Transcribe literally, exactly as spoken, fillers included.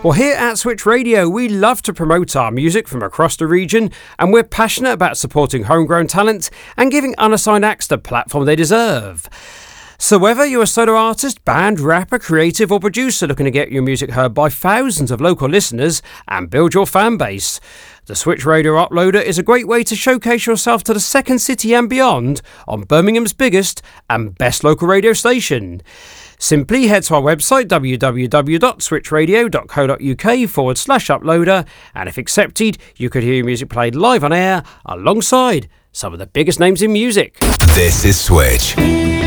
Well, here at Switch Radio, we love to promote our music from across the region, and we're passionate about supporting homegrown talent and giving unassigned acts the platform they deserve. So whether you're a solo artist, band, rapper, creative or producer looking to get your music heard by thousands of local listeners and build your fan base, the Switch Radio Uploader is a great way to showcase yourself to the second city and beyond on Birmingham's biggest and best local radio station. Simply head to our website w w w dot switch radio dot co dot u k forward slash uploader, and if accepted, you could hear your music played live on air alongside some of the biggest names in music. This is Switch.